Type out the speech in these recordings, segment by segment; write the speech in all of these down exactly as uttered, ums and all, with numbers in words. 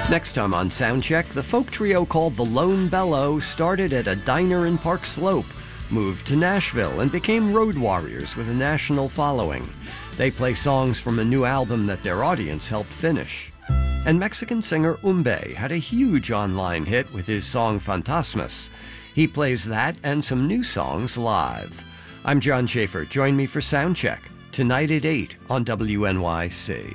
Next time on Soundcheck, the folk trio called the Lone Bellow started at a diner in Park Slope, moved to Nashville, and became road warriors with a national following. They play songs from a new album that their audience helped finish. And Mexican singer Umbe had a huge online hit with his song Fantasmas. He plays that and some new songs live. I'm John Schaefer. Join me for Soundcheck, tonight at eight on W N Y C.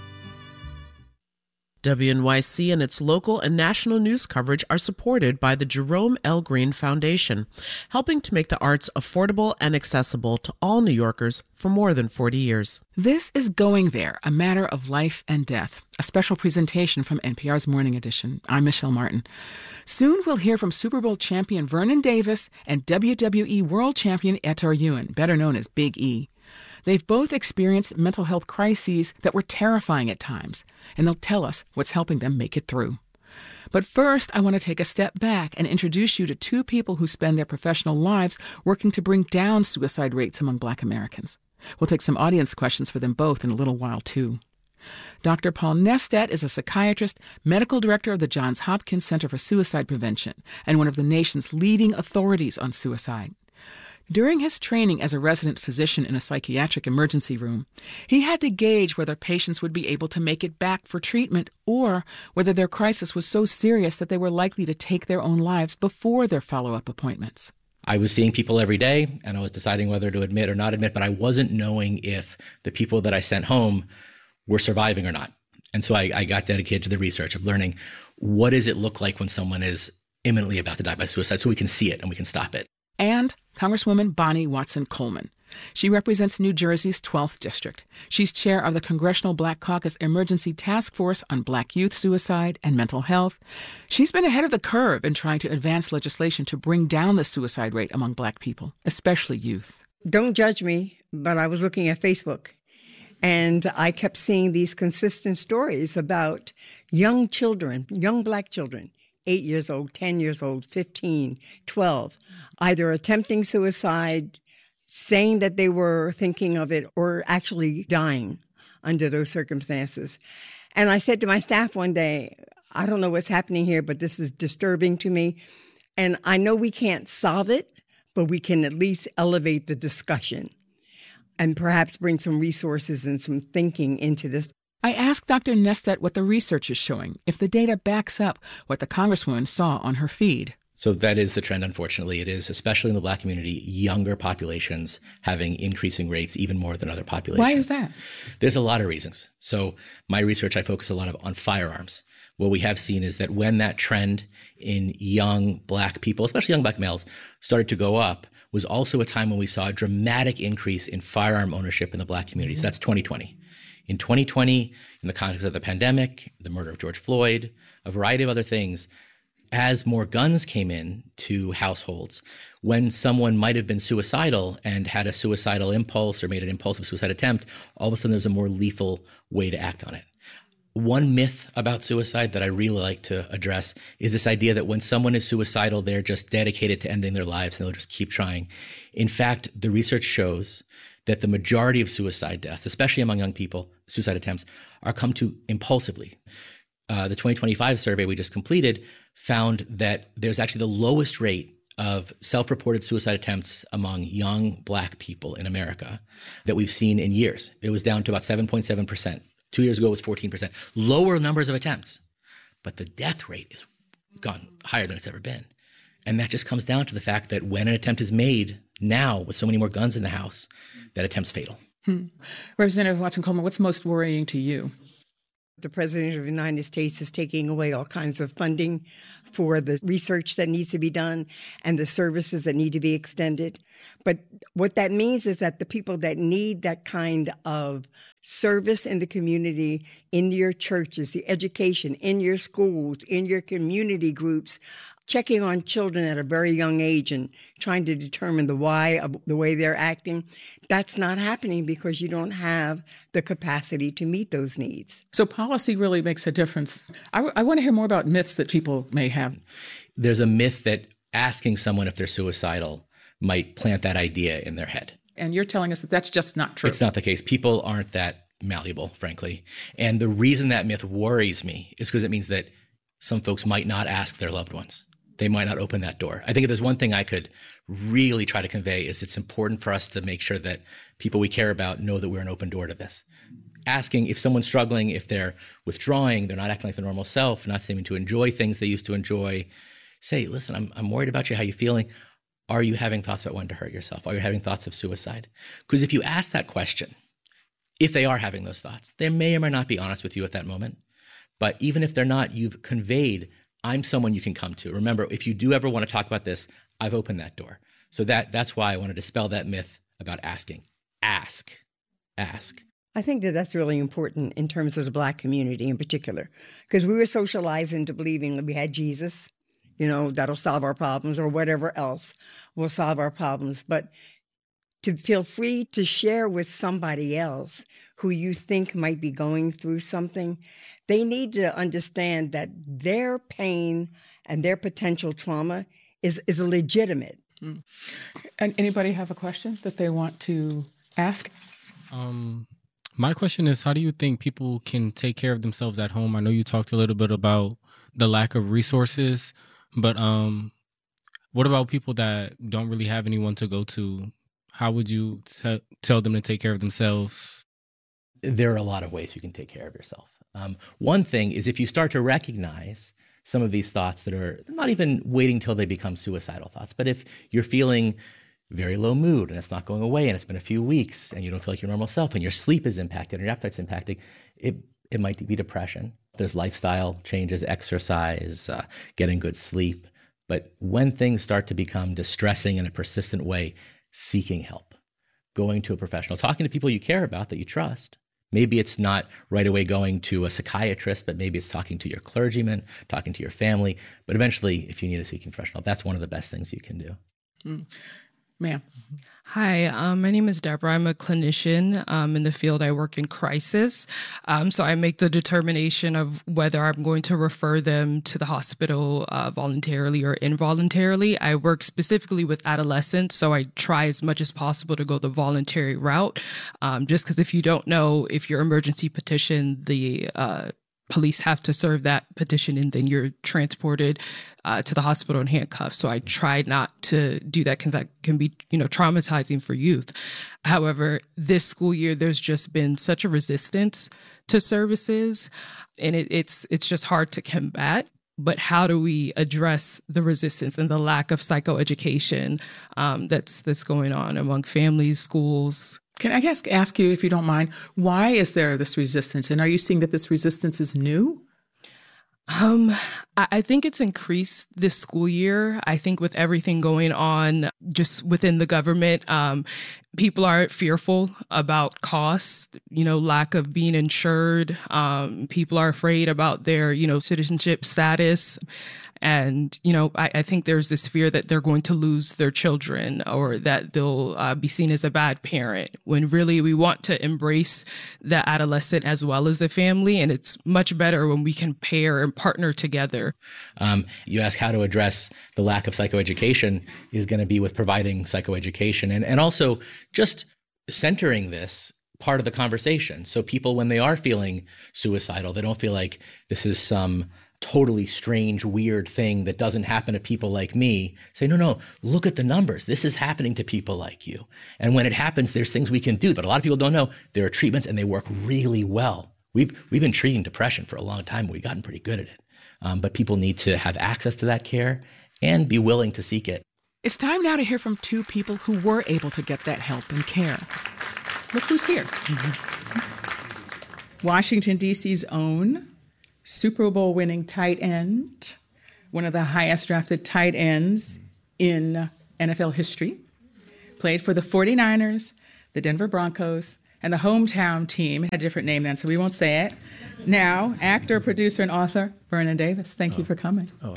W N Y C and its local and national news coverage are supported by the Jerome L. Green Foundation, helping to make the arts affordable and accessible to all New Yorkers for more than forty years. This is Going There, a matter of life and death, a special presentation from N P R's Morning Edition. I'm Michelle Martin. Soon we'll hear from Super Bowl champion Vernon Davis and W W E World Champion Etor Ewan, better known as Big E. They've both experienced mental health crises that were terrifying at times, and they'll tell us what's helping them make it through. But first, I want to take a step back and introduce you to two people who spend their professional lives working to bring down suicide rates among Black Americans. We'll take some audience questions for them both in a little while, too. Doctor Paul Nestet is a psychiatrist, medical director of the Johns Hopkins Center for Suicide Prevention, and one of the nation's leading authorities on suicide. During his training as a resident physician in a psychiatric emergency room, he had to gauge whether patients would be able to make it back for treatment or whether their crisis was so serious that they were likely to take their own lives before their follow-up appointments. I was seeing people every day, and I was deciding whether to admit or not admit, but I wasn't knowing if the people that I sent home were surviving or not. And so I, I got dedicated to the research of learning what does it look like when someone is imminently about to die by suicide so we can see it and we can stop it. And Congresswoman Bonnie Watson Coleman. She represents New Jersey's twelfth District. She's chair of the Congressional Black Caucus Emergency Task Force on Black Youth Suicide and Mental Health. She's been ahead of the curve in trying to advance legislation to bring down the suicide rate among Black people, especially youth. Don't judge me, but I was looking at Facebook, and I kept seeing these consistent stories about young children, young Black children, eight years old, ten years old, fifteen, twelve, either attempting suicide, saying that they were thinking of it, or actually dying under those circumstances. And I said to my staff one day, I don't know what's happening here, but this is disturbing to me. And I know we can't solve it, but we can at least elevate the discussion and perhaps bring some resources and some thinking into this. I asked Doctor Nestet what the research is showing, if the data backs up what the Congresswoman saw on her feed. So that is the trend, unfortunately. It is, especially in the Black community, younger populations having increasing rates even more than other populations. Why is that? There's a lot of reasons. So my research, I focus a lot on firearms. What we have seen is that when that trend in young Black people, especially young Black males, started to go up, was also a time when we saw a dramatic increase in firearm ownership in the Black community. Mm-hmm. So that's twenty twenty. In twenty twenty, in the context of the pandemic, the murder of George Floyd, a variety of other things, as more guns came in to households, when someone might have been suicidal and had a suicidal impulse or made an impulsive suicide attempt, all of a sudden there's a more lethal way to act on it. One myth about suicide that I really like to address is this idea that when someone is suicidal, they're just dedicated to ending their lives and they'll just keep trying. In fact, the research shows that the majority of suicide deaths, especially among young people, suicide attempts, are come to impulsively. Uh, the twenty twenty-five survey we just completed found that there's actually the lowest rate of self-reported suicide attempts among young Black people in America that we've seen in years. It was down to about seven point seven percent. Two years ago, it was fourteen percent. Lower numbers of attempts. But the death rate has gone higher than it's ever been. And that just comes down to the fact that when an attempt is made now, with so many more guns in the house, that attempt's fatal. Hmm. Representative Watson Coleman, what's most worrying to you? The President of the United States is taking away all kinds of funding for the research that needs to be done and the services that need to be extended. But what that means is that the people that need that kind of service in the community, in your churches, the education, in your schools, in your community groups, checking on children at a very young age and trying to determine the why of the way they're acting, that's not happening because you don't have the capacity to meet those needs. So policy really makes a difference. I, w- I want to hear more about myths that people may have. There's a myth that asking someone if they're suicidal might plant that idea in their head. And you're telling us that that's just not true. It's not the case. People aren't that malleable, frankly. And the reason that myth worries me is because it means that some folks might not ask their loved ones. They might not open that door. I think if there's one thing I could really try to convey is it's important for us to make sure that people we care about know that we're an open door to this. Asking if someone's struggling, if they're withdrawing, they're not acting like their normal self, not seeming to enjoy things they used to enjoy, say, listen, I'm, I'm worried about you, how you feeling? Are you having thoughts about wanting to hurt yourself? Are you having thoughts of suicide? Because if you ask that question, if they are having those thoughts, they may or may not be honest with you at that moment. But even if they're not, you've conveyed, I'm someone you can come to. Remember, if you do ever want to talk about this, I've opened that door. So that that's why I want to dispel that myth about asking. Ask. Ask. I think that that's really important in terms of the Black community in particular, because we were socialized into believing that we had Jesus, you know, that'll solve our problems, or whatever else will solve our problems. But to feel free to share with somebody else who you think might be going through something, they need to understand that their pain and their potential trauma is, is legitimate. Mm. And anybody have a question that they want to ask? Um, my question is, how do you think people can take care of themselves at home? I know you talked a little bit about the lack of resources, but um, what about people that don't really have anyone to go to? How would you t- tell them to take care of themselves? There are a lot of ways you can take care of yourself. Um, one thing is if you start to recognize some of these thoughts that are not even waiting till they become suicidal thoughts, but if you're feeling very low mood and it's not going away and it's been a few weeks and you don't feel like your normal self and your sleep is impacted and your appetite's impacted, it, it might be depression. There's lifestyle changes, exercise, uh, getting good sleep. But when things start to become distressing in a persistent way, seeking help, going to a professional, talking to people you care about that you trust. Maybe it's not right away going to a psychiatrist, but maybe it's talking to your clergyman, talking to your family. But eventually, if you need a seeking professional, that's one of the best things you can do. Mm. Ma'am. Hi, um, my name is Deborah. I'm a clinician um, in the field. I work in crisis. Um, so I make the determination of whether I'm going to refer them to the hospital uh, voluntarily or involuntarily. I work specifically with adolescents, so I try as much as possible to go the voluntary route. Um, just because if you don't know, if your emergency petition, the uh, police have to serve that petition and then you're transported uh, to the hospital in handcuffs. So I tried not to do that because that can be, you know, traumatizing for youth. However, this school year, there's just been such a resistance to services and it, it's it's just hard to combat. But how do we address the resistance and the lack of psychoeducation um, that's that's going on among families, schools? Can I ask, ask you, if you don't mind, why is there this resistance? And are you seeing that this resistance is new? Um, I think it's increased this school year. I think with everything going on just within the government, um, people are fearful about costs, you know, lack of being insured. Um, people are afraid about their, you know, citizenship status. And, you know, I, I think there's this fear that they're going to lose their children or that they'll uh, be seen as a bad parent, when really we want to embrace the adolescent as well as the family. And it's much better when we can pair and partner together. Um, you ask how to address the lack of psychoeducation is going to be with providing psychoeducation and, and also just centering this part of the conversation. So people, when they are feeling suicidal, they don't feel like this is some totally strange, weird thing that doesn't happen to people like me. Say, no, no, look at the numbers. This is happening to people like you. And when it happens, there's things we can do. But a lot of people don't know there are treatments and they work really well. We've, we've been treating depression for a long time. We've gotten pretty good at it. Um, but people need to have access to that care and be willing to seek it. It's time now to hear from two people who were able to get that help and care. Look who's here. Mm-hmm. Washington, D C's own Super Bowl winning tight end, one of the highest drafted tight ends in N F L history, played for the forty-niners, the Denver Broncos, and the hometown team. It had a different name then, so we won't say it. Now, actor, producer, and author, Vernon Davis. Thank oh. you for coming. Oh.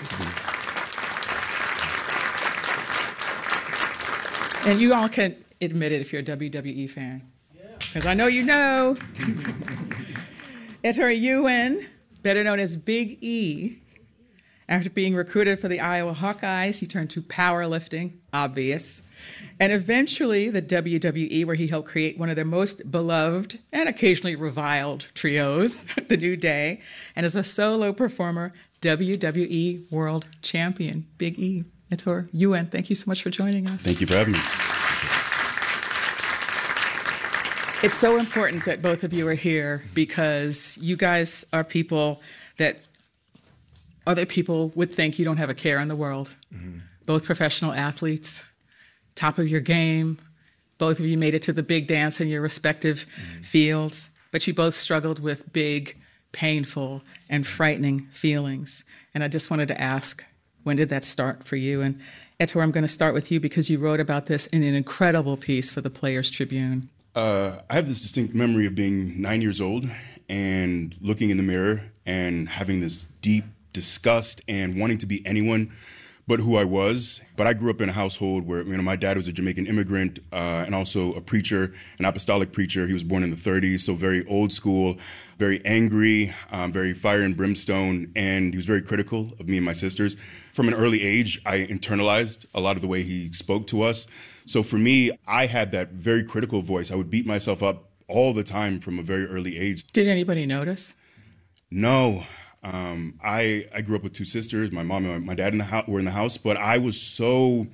And you all can admit it if you're a W W E fan. Because I know you know. Ettore Ewen, better known as Big E, after being recruited for the Iowa Hawkeyes, he turned to powerlifting, obvious, and eventually the W W E, where he helped create one of their most beloved and occasionally reviled trios, The New Day, and as a solo performer, W W E World Champion, Big E. Ettore Yuen, thank you so much for joining us. Thank you for having me. It's so important that both of you are here because you guys are people that other people would think you don't have a care in the world. Mm-hmm. Both professional athletes, top of your game. Both of you made it to the big dance in your respective mm-hmm. fields, but you both struggled with big, painful, and frightening feelings. And I just wanted to ask, when did that start for you? And Ettore, I'm going to start with you because you wrote about this in an incredible piece for the Players Tribune. Uh, I have this distinct memory of being nine years old and looking in the mirror and having this deep disgust and wanting to be anyone but who I was. But I grew up in a household where, you know, my dad was a Jamaican immigrant uh, and also a preacher, an apostolic preacher. He was born in the thirties, so very old school, very angry, um, very fire and brimstone, and he was very critical of me and my sisters. From an early age, I internalized a lot of the way he spoke to us. So for me, I had that very critical voice. I would beat myself up all the time from a very early age. Did anybody notice? No. Um, I, I grew up with two sisters. My mom and my dad in the house, were in the house, but I was so,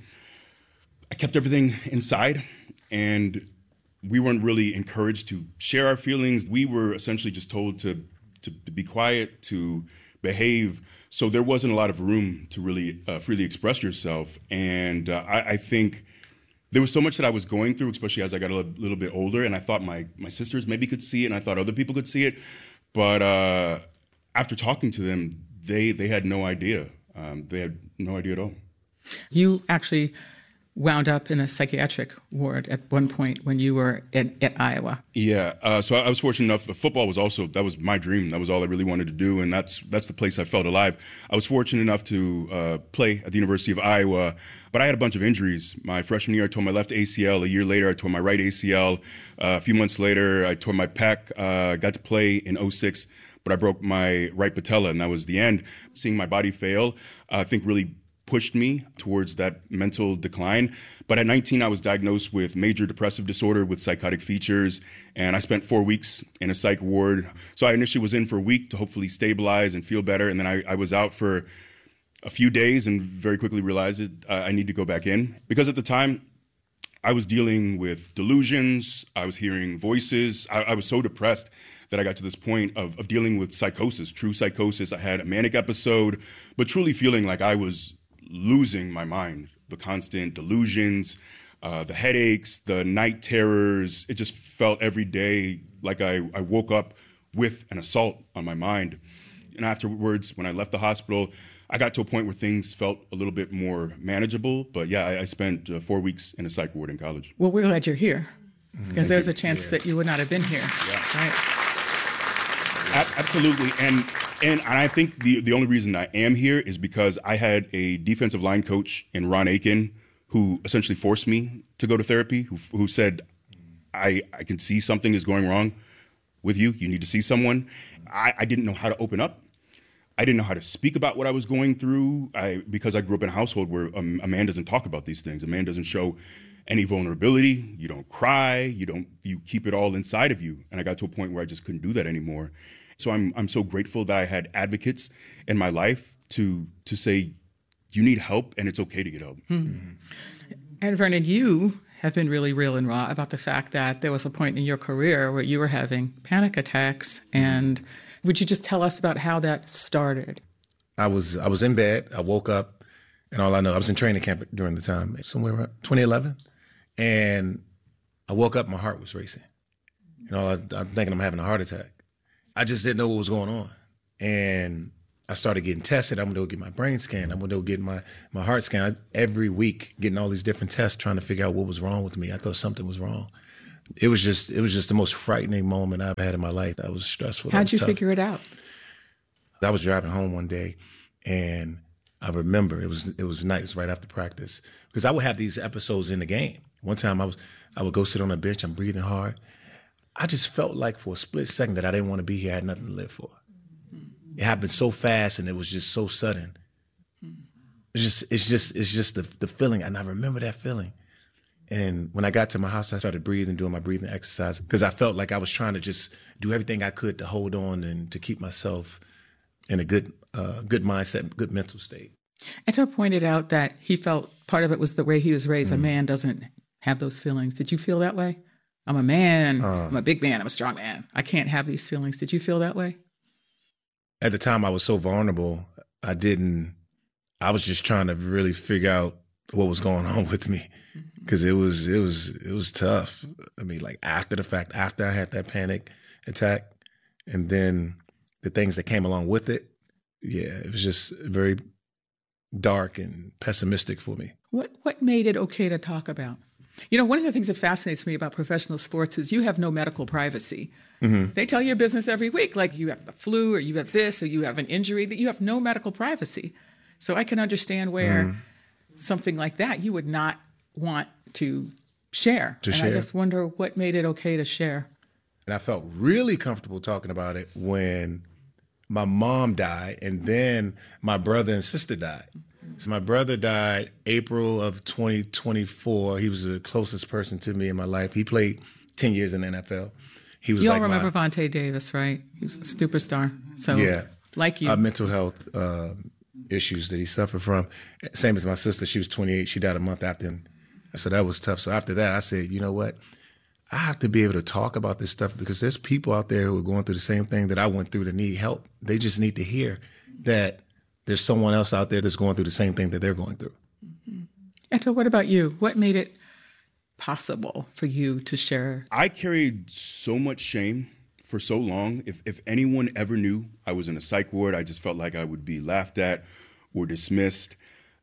I kept everything inside, and we weren't really encouraged to share our feelings. We were essentially just told to, to be quiet, to behave. So there wasn't a lot of room to really uh, freely express yourself. And uh, I, I think there was so much that I was going through, especially as I got a little, little bit older, and I thought my, my sisters maybe could see it, and I thought other people could see it. But uh, after talking to them, they they had no idea. Um, they had no idea at all. You actually wound up in a psychiatric ward at one point when you were at, at Iowa. Yeah, uh, so I was fortunate enough. Football was also, that was my dream. That was all I really wanted to do, and that's that's the place I felt alive. I was fortunate enough to uh, play at the University of Iowa, but I had a bunch of injuries. My freshman year, I tore my left A C L. A year later, I tore my right A C L. Uh, a few months later, I tore my pec. I uh, got to play in oh six, but I broke my right patella, and that was the end. Seeing my body fail, uh, I think really pushed me towards that mental decline. But at nineteen, I was diagnosed with major depressive disorder with psychotic features, and I spent four weeks in a psych ward. So I initially was in for a week to hopefully stabilize and feel better, and then I, I was out for a few days and very quickly realized that uh, I need to go back in. Because at the time, I was dealing with delusions, I was hearing voices, I, I was so depressed that I got to this point of, of dealing with psychosis, true psychosis. I had a manic episode, but truly feeling like I was losing my mind. The constant delusions, uh, the headaches, the night terrors. It just felt every day like I, I woke up with an assault on my mind. And afterwards, when I left the hospital, I got to a point where things felt a little bit more manageable. But yeah, I, I spent uh, four weeks in a psych ward in college. Well, we're glad you're here, because Thank there's you. a chance yeah. that you would not have been here. Yeah. Right? A- absolutely. And and I think the, the only reason I am here is because I had a defensive line coach in Ron Aiken who essentially forced me to go to therapy, who, who said, I, I can see something is going wrong with you. You need to see someone. I, I didn't know how to open up. I didn't know how to speak about what I was going through I, because I grew up in a household where um, a man doesn't talk about these things. A man doesn't show any vulnerability. You don't cry. You don't. You keep it all inside of you. And I got to a point where I just couldn't do that anymore. So I'm I'm so grateful that I had advocates in my life to to say, you need help and it's okay to get help. Hmm. And Vernon, you have been really real and raw about the fact that there was a point in your career where you were having panic attacks. And would you just tell us about how that started? I was I was in bed. I woke up, and all I know, I was in training camp during the time, somewhere around twenty eleven, and I woke up, my heart was racing. You know, I, I'm thinking I'm having a heart attack. I just didn't know what was going on. And I started getting tested. I'm going to go get my brain scan. I'm going to go get my, my heart scan. I, every week, getting all these different tests, trying to figure out what was wrong with me. I thought something was wrong. It was just it was just the most frightening moment I've had in my life. That was stressful. How'd was you tough. figure it out? I was driving home one day, and I remember it was it was night. It was right after practice, because I would have these episodes in the game. One time I was I would go sit on a bench. I'm breathing hard. I just felt like for a split second that I didn't want to be here. I had nothing to live for. It happened so fast, and it was just so sudden. It's just it's just it's just the the feeling, and I remember that feeling. And when I got to my house, I started breathing, doing my breathing exercise, because I felt like I was trying to just do everything I could to hold on and to keep myself in a good uh, good mindset, good mental state. Etter pointed out that he felt part of it was the way he was raised. Mm. A man doesn't have those feelings. Did you feel that way? I'm a man. Uh, I'm a big man. I'm a strong man. I can't have these feelings. Did you feel that way? At the time, I was so vulnerable. I didn't. I was just trying to really figure out what was going on with me, because it was it was it was tough. I mean, like after the fact, after I had that panic attack, and then the things that came along with it, yeah, it was just very dark and pessimistic for me. What what made it okay to talk about? You know, one of the things that fascinates me about professional sports is you have no medical privacy. Mm-hmm. They tell your business every week, like you have the flu or you have this or you have an injury, that you have no medical privacy. So I can understand where mm. something like that you would not want to share. To and share. I just wonder what made it okay to share. And I felt really comfortable talking about it when my mom died and then my brother and sister died. So my brother died April of twenty twenty-four. He was the closest person to me in my life. He played ten years in the N F L. He was you like all remember my, Vontae Davis, right? He was a superstar. So yeah, like you. Uh, mental health uh, issues that he suffered from. Same as my sister. She was twenty-eight. She died a month after him. So that was tough. So after that, I said, you know what? I have to be able to talk about this stuff because there's people out there who are going through the same thing that I went through that need help. They just need to hear that there's someone else out there that's going through the same thing that they're going through. Mm-hmm. Etter, what about you? What made it possible for you to share? I carried so much shame for so long. If if anyone ever knew I was in a psych ward, I just felt like I would be laughed at or dismissed.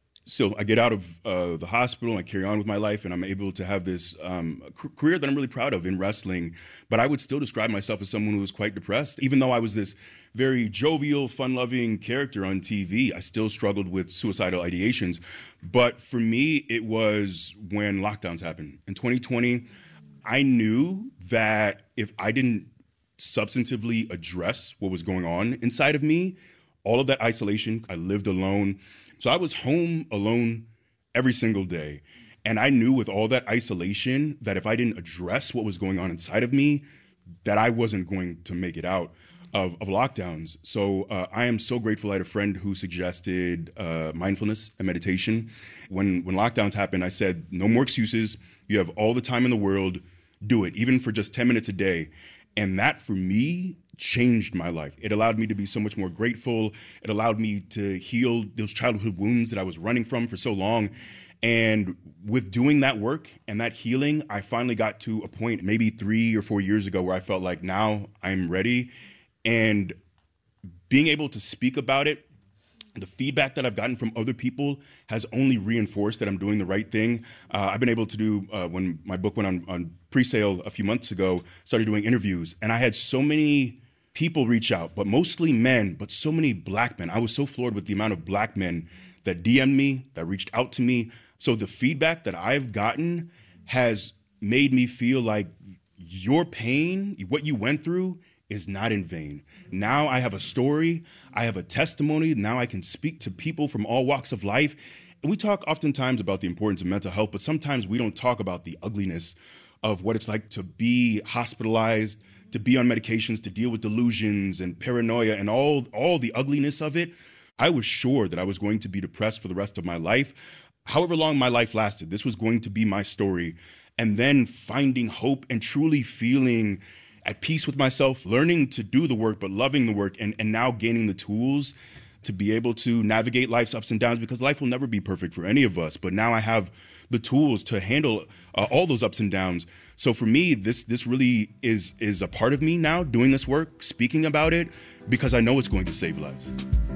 So I get out of uh, the hospital, I carry on with my life, and I'm able to have this um, career that I'm really proud of in wrestling. But I would still describe myself as someone who was quite depressed. Even though I was this very jovial, fun-loving character on T V, I still struggled with suicidal ideations. But for me, it was when lockdowns happened. In twenty twenty, I knew that if I didn't substantively address what was going on inside of me, all of that isolation, I lived alone. So I was home alone every single day. And I knew with all that isolation that if I didn't address what was going on inside of me, that I wasn't going to make it out of, of lockdowns. So uh, I am so grateful I had a friend who suggested uh, mindfulness and meditation. When, when lockdowns happened, I said, no more excuses. You have all the time in the world. Do it, even for just ten minutes a day. And that, for me, changed my life. It allowed me to be so much more grateful. It allowed me to heal those childhood wounds that I was running from for so long. And with doing that work and that healing, I finally got to a point maybe three or four years ago where I felt like now I'm ready. And being able to speak about it, the feedback that I've gotten from other people has only reinforced that I'm doing the right thing. Uh, I've been able to do, uh, when my book went on, on pre-sale a few months ago, started doing interviews. And I had so many people reach out, but mostly men, but so many black men. I was so floored with the amount of black men that D M'd me, that reached out to me. So the feedback that I've gotten has made me feel like your pain, what you went through, is not in vain. Now I have a story, I have a testimony, now I can speak to people from all walks of life. And we talk oftentimes about the importance of mental health, but sometimes we don't talk about the ugliness of what it's like to be hospitalized, to be on medications, to deal with delusions and paranoia and all, all the ugliness of it. I was sure that I was going to be depressed for the rest of my life. However long my life lasted, this was going to be my story. And then finding hope and truly feeling at peace with myself, learning to do the work, but loving the work, and, and now gaining the tools to be able to navigate life's ups and downs, because life will never be perfect for any of us. But now I have the tools to handle uh, all those ups and downs. So for me, this this really is is a part of me now, doing this work, speaking about it, because I know it's going to save lives.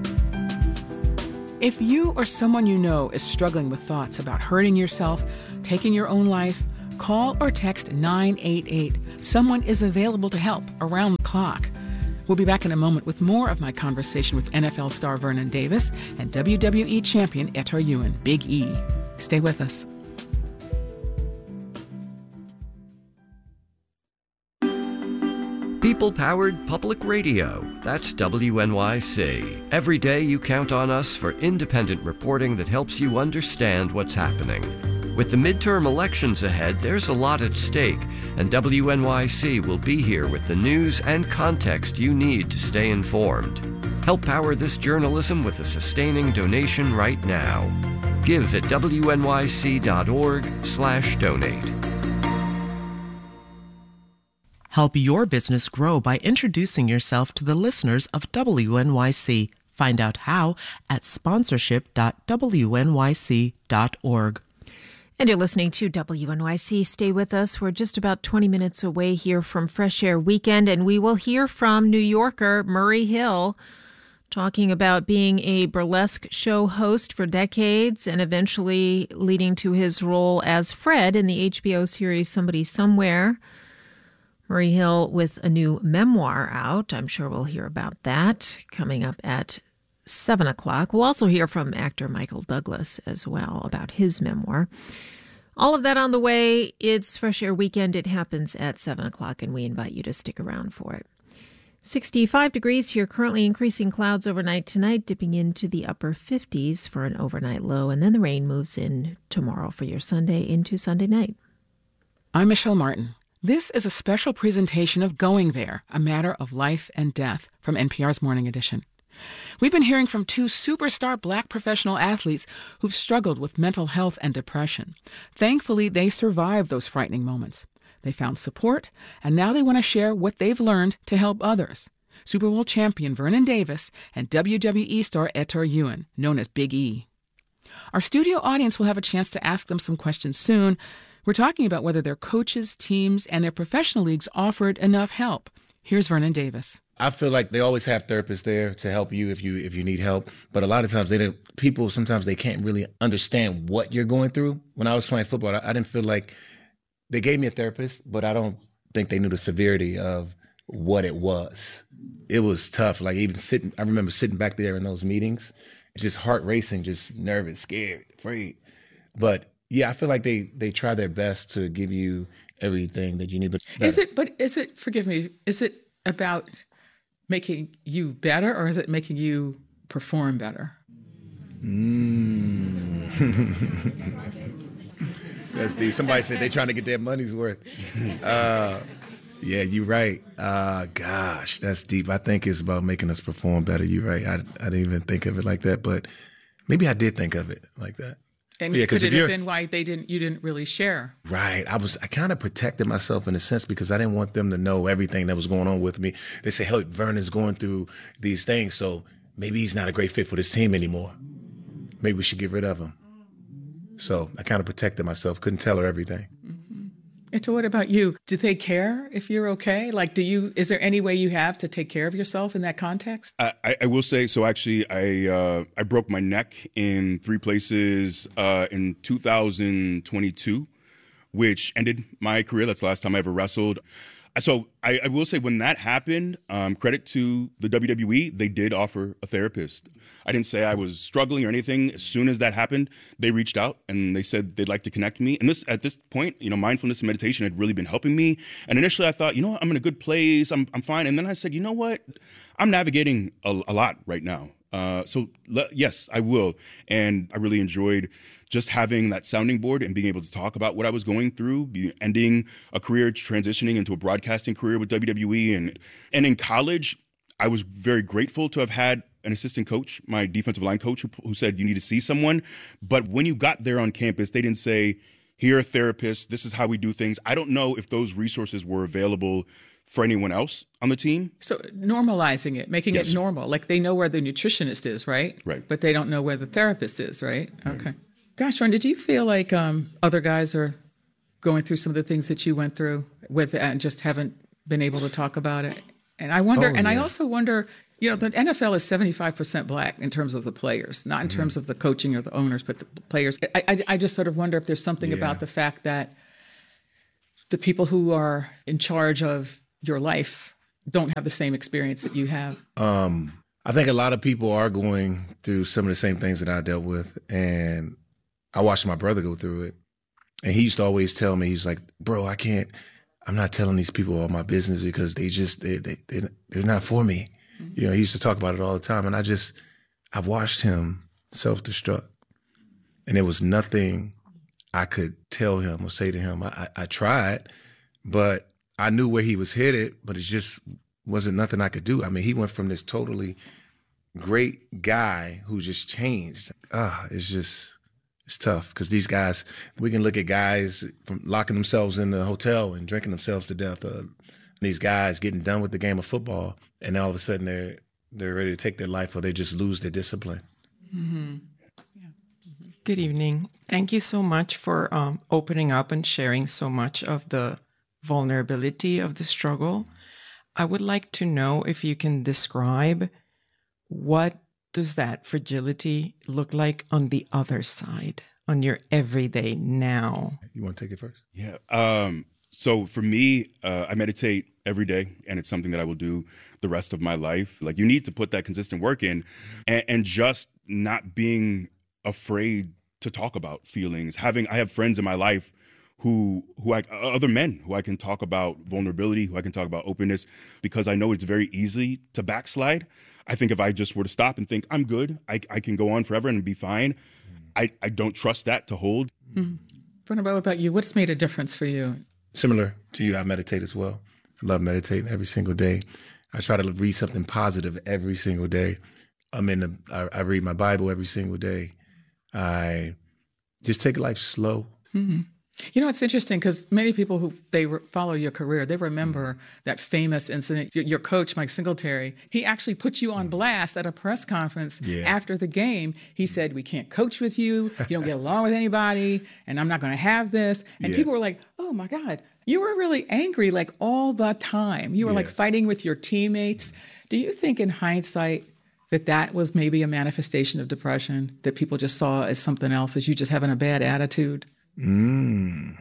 If you or someone you know is struggling with thoughts about hurting yourself, taking your own life, call or text nine eight eight. Someone is available to help around the clock. We'll be back in a moment with more of my conversation with N F L star Vernon Davis and W W E champion Etter Ewan, Big E. Stay with us. People-powered public radio. That's W N Y C. Every day you count on us for independent reporting that helps you understand what's happening. With the midterm elections ahead, there's a lot at stake, and W N Y C will be here with the news and context you need to stay informed. Help power this journalism with a sustaining donation right now. Give at W N Y C dot org slash donate. Help your business grow by introducing yourself to the listeners of W N Y C. Find out how at sponsorship dot W N Y C dot org. And you're listening to W N Y C. Stay with us. We're just about twenty minutes away here from Fresh Air Weekend, and we will hear from New Yorker Murray Hill talking about being a burlesque show host for decades and eventually leading to his role as Fred in the H B O series Somebody Somewhere. Murray Hill with a new memoir out. I'm sure we'll hear about that coming up at seven o'clock. We'll also hear from actor Michael Douglas as well about his memoir. All of that on the way. It's Fresh Air Weekend. It happens at seven o'clock, and we invite you to stick around for it. sixty-five degrees here, currently increasing clouds overnight tonight, dipping into the upper fifties for an overnight low, and then the rain moves in tomorrow for your Sunday into Sunday night. I'm Michelle Martin. This is a special presentation of Going There, A Matter of Life and Death from N P R's Morning Edition. We've been hearing from two superstar Black professional athletes who've struggled with mental health and depression. Thankfully, they survived those frightening moments. They found support, and now they want to share what they've learned to help others. Super Bowl champion Vernon Davis and W W E star Etor Ewan, known as Big E. Our studio audience will have a chance to ask them some questions soon. We're talking about whether their coaches, teams, and their professional leagues offered enough help. Here's Vernon Davis. I feel like they always have therapists there to help you if you if you need help. But a lot of times, they don't, people sometimes they can't really understand what you're going through. When I was playing football, I, I didn't feel like they gave me a therapist, but I don't think they knew the severity of what it was. It was tough. Like even sitting, I remember sitting back there in those meetings, just heart racing, just nervous, scared, afraid. But yeah, I feel like they they try their best to give you everything that you need. But is it? But is it? Forgive me. Is it about making you better, or is it making you perform better? Mm. That's deep. Somebody said they're trying to get their money's worth. Uh, yeah, you're right. Uh, gosh, that's deep. I think it's about making us perform better. You're right. I I didn't even think of it like that, but maybe I did think of it like that. And yeah, could it have been why they didn't? You didn't really share, right? I was. I kind of protected myself in a sense because I didn't want them to know everything that was going on with me. They say, "Hey, Vernon's going through these things, so maybe he's not a great fit for this team anymore. Maybe we should get rid of him." So I kind of protected myself. Couldn't tell her everything. Mm-hmm. And so, what about you? Do they care if you're okay? Like, do you? Is there any way you have to take care of yourself in that context? I, I will say so. Actually, I uh, I broke my neck in three places uh, in two thousand twenty-two, which ended my career. That's the last time I ever wrestled. So I, I will say when that happened, um, credit to the W W E, they did offer a therapist. I didn't say I was struggling or anything. As soon as that happened, they reached out and they said they'd like to connect me. And this, at this point, you know, mindfulness and meditation had really been helping me. And initially I thought, you know what, I'm in a good place. I'm, I'm fine. And then I said, you know what, I'm navigating a, a lot right now. Uh, so le- yes, I will. And I really enjoyed just having that sounding board and being able to talk about what I was going through, be, ending a career, transitioning into a broadcasting career with W W E. And, and in college, I was very grateful to have had an assistant coach, my defensive line coach, who, who said, you need to see someone. But when you got there on campus, they didn't say, here are therapists, this is how we do things. I don't know if those resources were available for anyone else on the team. So normalizing it, making yes. it normal. Like they know where the nutritionist is, right? Right. But they don't know where the therapist is, right? right. Okay. Gosh, Ron, did you feel like um, other guys are going through some of the things that you went through with and just haven't been able to talk about it? And I wonder, oh, and yeah. I also wonder, you know, the N F L is seventy-five percent Black in terms of the players, not in mm-hmm. terms of the coaching or the owners, but the players. I, I, I just sort of wonder if there's something yeah. about the fact that the people who are in charge of your life don't have the same experience that you have. Um, I think a lot of people are going through some of the same things that I dealt with. And I watched my brother go through it. And he used to always tell me, he's like, bro, I can't, I'm not telling these people all my business because they just, they, they, they, they're not for me. Mm-hmm. You know, he used to talk about it all the time. And I just, I watched him self-destruct. And there was nothing I could tell him or say to him. I, I, I tried, but I knew where he was headed, but it just wasn't nothing I could do. I mean, he went from this totally great guy who just changed. Ah, it's just, it's tough because these guys, we can look at guys from locking themselves in the hotel and drinking themselves to death. Uh, these guys getting done with the game of football, and all of a sudden they're they're ready to take their life, or they just lose their discipline. Mm-hmm. Yeah. Mm-hmm. Good evening. Thank you so much for um, opening up and sharing so much of the vulnerability of the struggle. I would like to know if you can describe what does that fragility look like on the other side, on your everyday now? You want to take it first? Yeah. Um, so for me, uh, I meditate every day, and it's something that I will do the rest of my life. Like, you need to put that consistent work in, and, and just not being afraid to talk about feelings. Having, I have friends in my life who, who I, other men who I can talk about vulnerability, who I can talk about openness, because I know it's very easy to backslide. I think if I just were to stop and think, I'm good, I, I can go on forever and be fine, I, I don't trust that to hold. Mm-hmm. Brenda, what about you? What's made a difference for you? Similar to you, I meditate as well. I love meditating every single day. I try to read something positive every single day. I'm in the, I, I read my Bible every single day. I just take life slow. Mm-hmm. You know, it's interesting because many people who they re- follow your career, they remember that famous incident. Your, your coach, Mike Singletary, he actually put you on blast at a press conference yeah. after the game. He said, we can't coach with you. You don't get along with anybody, and I'm not going to have this. And yeah. people were like, oh, my God, you were really angry like all the time. You were yeah. like fighting with your teammates. Do you think in hindsight that that was maybe a manifestation of depression, that people just saw as something else, as you just having a bad attitude? Mm.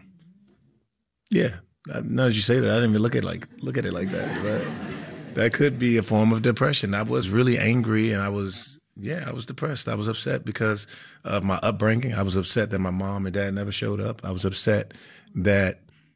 Yeah. Now that you say that, I didn't even look at like look at it like that. But that could be a form of depression. I was really angry, and I was yeah, I was depressed. I was upset because of my upbringing. I was upset that my mom and dad never showed up. I was upset that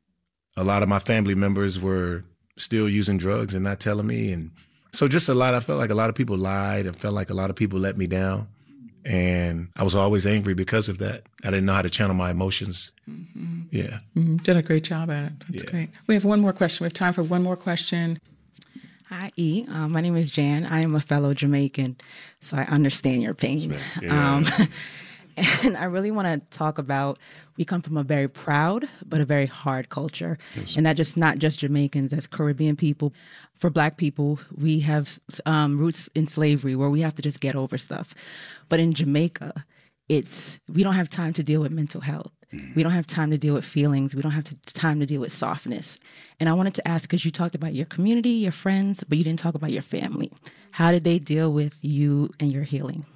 a lot of my family members were still using drugs and not telling me. And so just a lot, I felt like a lot of people lied. I felt like a lot of people let me down. And I was always angry because of that. I didn't know how to channel my emotions. Mm-hmm. Yeah. Mm-hmm. Did a great job at it. That's yeah. great. We have one more question. We have time for one more question. Hi, E. Um, my name is Jan. I am a fellow Jamaican, so I understand your pain. Yeah. Um, and I really want to talk about, we come from a very proud but a very hard culture. Yes. And that just not just Jamaicans, as Caribbean people. For Black people, we have um, roots in slavery where we have to just get over stuff. But in Jamaica, it's we don't have time to deal with mental health. We don't have time to deal with feelings. We don't have to, time to deal with softness. And I wanted to ask, because you talked about your community, your friends, but you didn't talk about your family. How did they deal with you and your healing?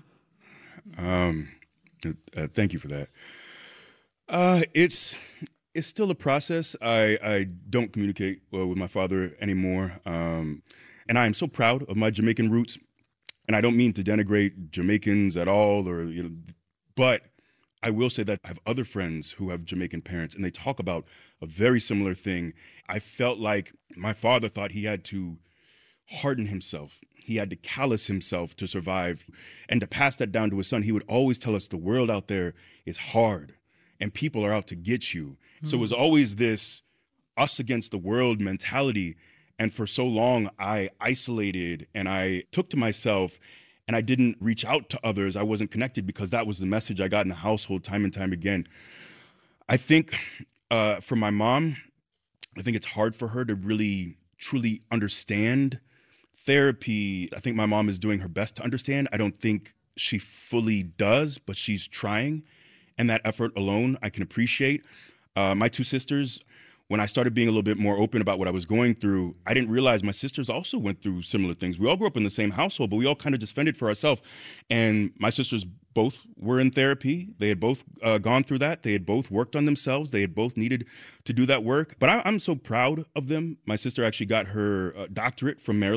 Um, uh, thank you for that. Uh, it's it's still a process. I, I don't communicate well with my father anymore. Um, and I am so proud of my Jamaican roots. And I don't mean to denigrate Jamaicans at all, or you know, but I will say that I have other friends who have Jamaican parents, and they talk about a very similar thing. I felt like my father thought he had to harden himself. He had to callous himself to survive. And to pass that down to his son, he would always tell us the world out there is hard and people are out to get you. Mm-hmm. So it was always this us against the world mentality. And for so long, I isolated and I took to myself, and I didn't reach out to others. I wasn't connected because that was the message I got in the household time and time again. I think uh, for my mom, I think it's hard for her to really, truly understand therapy. I think my mom is doing her best to understand. I don't think she fully does, but she's trying. And that effort alone, I can appreciate. Uh, my two sisters, when I started being a little bit more open about what I was going through, I didn't realize my sisters also went through similar things. We all grew up in the same household, but we all kind of just fended for ourselves. And my sisters both were in therapy. They had both uh, gone through that. They had both worked on themselves. They had both needed to do that work. But I, I'm so proud of them. My sister actually got her uh, doctorate from Maryland.